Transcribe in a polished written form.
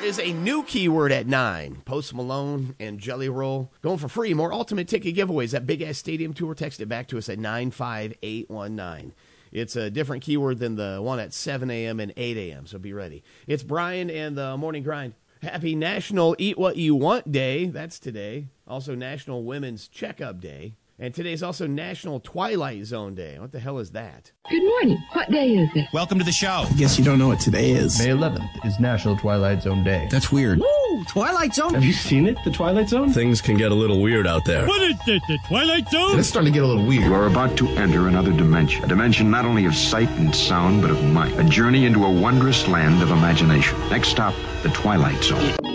is a new keyword at 9. Post Malone and Jelly Roll. Going for free. More ultimate ticket giveaways. That Big Ass Stadium Tour. Text it back to us at 95819. It's a different keyword than the one at 7 a.m. and 8 a.m., so be ready. It's Brian and the Morning Grind. Happy National Eat What You Want Day. That's today. Also National Women's Checkup Day. And today's also National Twilight Zone Day. What the hell is that? Good morning. What day is it? Welcome to the show. I guess you don't know what today is. May 11th is National Twilight Zone Day. That's weird. Woo! Twilight Zone? Have you seen it, the Twilight Zone? Things can get a little weird out there. What is this, the Twilight Zone? It's starting to get a little weird. You are about to enter another dimension. A dimension not only of sight and sound, but of mind. A journey into a wondrous land of imagination. Next stop, the Twilight Zone.